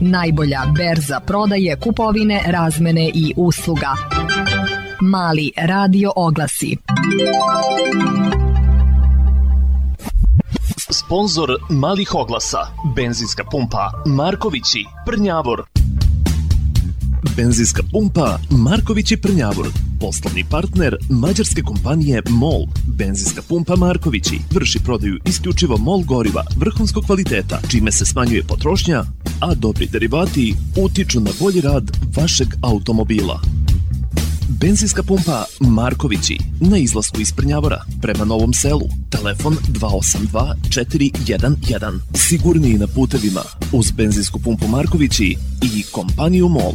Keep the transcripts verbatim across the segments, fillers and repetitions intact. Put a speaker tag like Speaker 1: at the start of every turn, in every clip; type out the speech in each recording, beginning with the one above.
Speaker 1: Najbolja berza prodaje, kupovine, razmene i usluga. Mali radio oglasi.
Speaker 2: Sponzor malih oglasa, benzinska pumpa Markovići, Prnjavor. Benzinska pumpa Markovići, Prnjavor. Poslovni partner mađarske kompanije MOL. Benzinska pumpa Markovići vrši prodaju isključivo MOL goriva vrhunskog kvaliteta, čime se smanjuje potrošnja, a dobri derivati utiču na bolji rad vašeg automobila. Benzinska pumpa Markovići na izlasku iz Prnjavora prema Novom Selu. Telefon dva osam dva četiri jedan jedan. Sigurniji na putevima uz benzinsku pumpu Markovići i kompaniju MOL.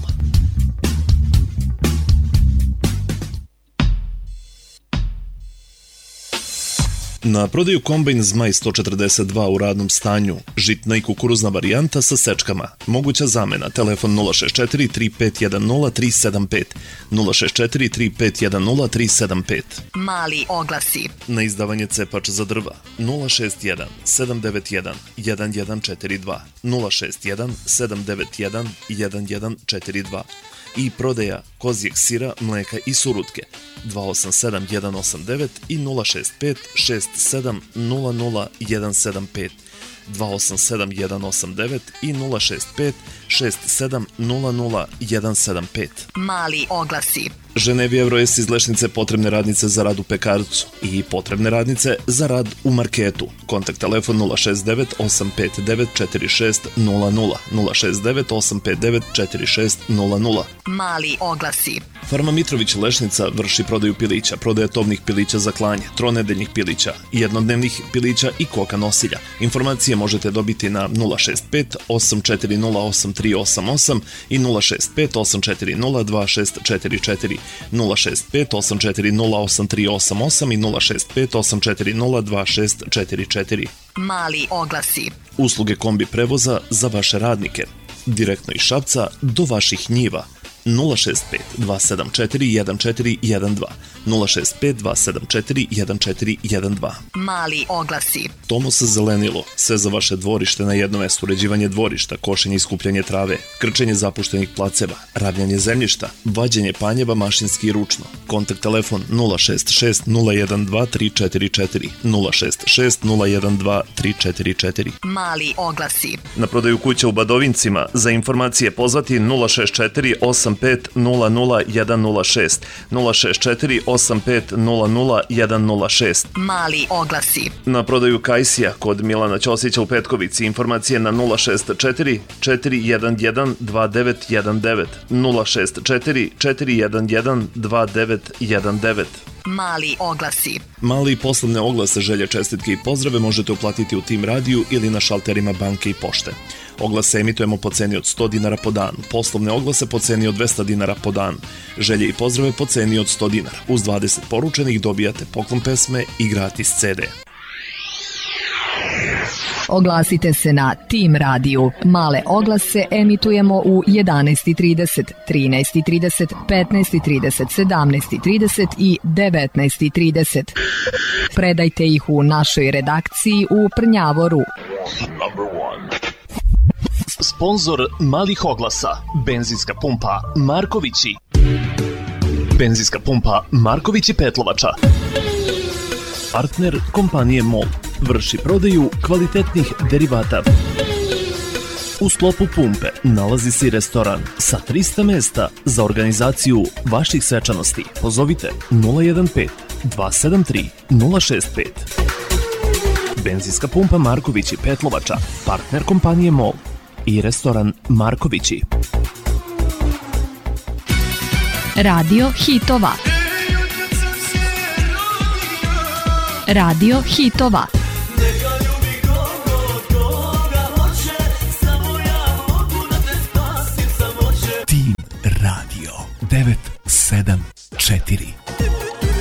Speaker 2: Na prodaju kombajn Zmaj sto četrdeset dva u radnom stanju, žitna i kukuruzna varijanta sa sečkama. Moguća zamena, telefon nula šest četiri tri pet jedan nula tri sedam pet, nula šest četiri tri pet jedan nula tri sedam pet.
Speaker 1: Mali oglasi.
Speaker 2: Na izdavanje cepač za drva, nula šest jedan sedam devet jedan jedan jedan četiri dva, nula šest jedan sedam devet jedan jedan jedan četiri dva. I prodaja kozjeg sira, mleka i surutke dva osam sedam jedan osam devet i nula šest pet šest sedam nula nula jedan sedam pet, dva osam sedam jedan osam devet i nula šest pet šest sedam nula nula jedan sedam pet.
Speaker 1: Mali oglasi.
Speaker 2: Ženevi Evroes iz Lešnice potrebne radnice za rad u pekarcu i potrebne radnice za rad u marketu. Kontakt telefon nula šest devet osam pet devet četiri šest nula nula, nula šest devet osam pet devet četiri šest nula nula.
Speaker 1: Mali oglasi.
Speaker 2: Farma Mitrović Lešnica vrši prodaju pilića, prodaje tovnih pilića za klanje, tronedeljnih pilića, jednodnevnih pilića i koka nosilja. Informacije možete dobiti na nula šest pet osam četiri nula osam tri osam osam i nula šest pet osam četiri nula dva šest četiri četiri, nula šest pet osam četiri nula osam tri osam osam i nula šest pet osam četiri nula dva šest četiri četiri.
Speaker 1: Mali oglasi.
Speaker 2: Usluge kombi prevoza za vaše radnike. Direktno iz Šapca do vaših njiva. nula šest pet dva sedam četiri jedan četiri jedan dva, nula šest pet dva sedam četiri jedan četiri jedan dva.
Speaker 1: Mali oglasi.
Speaker 2: Tomos zelenilo, sve za vaše dvorište na jednom mestu, uređivanje dvorišta, košenje i skupljanje trave, krčenje zapuštenih placeva, ravnjanje zemljišta, vađenje panjeva mašinski i ručno. Kontakt telefon nula šest šest nula jedan dva tri četiri četiri, nula šest šest nula jedan dva tri četiri četiri.
Speaker 1: Mali oglasi.
Speaker 2: Na prodaju kuća u Badovincima, za informacije pozvati nula šest četiri osam pet nula nula jedan nula šest, nula šest četiri osam pet nula nula jedan nula šest.
Speaker 1: Mali oglasi.
Speaker 2: Na prodaju Kajsija kod Milana Ćosića u Petkovici, informacije na nula šest četiri četiri jedan jedan dva devet jedan devet, nula šest četiri četiri jedan jedan dva devet jedan devet.
Speaker 1: Mali oglasi.
Speaker 2: Mali poslovne oglase, želje, čestitke i pozdrave možete uplatiti u Tim radiju ili na šalterima banke i pošte. Oglase emitujemo po ceni od sto dinara po dan, poslovne oglase po ceni od dvesta dinara po dan, želje i pozdrave po ceni od sto dinara. Uz dvadeset poručenih dobijate poklon pesme i gratis ce de.
Speaker 1: Oglasite se na Tim radiju. Male oglase emitujemo u jedanaest trideset, trinaest trideset, petnaest trideset, sedamnaest trideset i devetnaest trideset. Predajte ih u našoj redakciji u Prnjavoru.
Speaker 2: Sponzor malih oglasa, benzinska pumpa Markovići. Benzinska pumpa Markovići Petlovača. Partner kompanije MOL. Vrši prodaju kvalitetnih derivata. U sklopu pumpe nalazi se i restoran sa trista mesta za organizaciju vaših svečanosti. Pozovite nula jedan pet dva sedam tri nula šest pet. Benzinska pumpa Markovići Petlovača, partner kompanije MOL i restoran Markovići.
Speaker 1: Radio hitova. Radio hitova.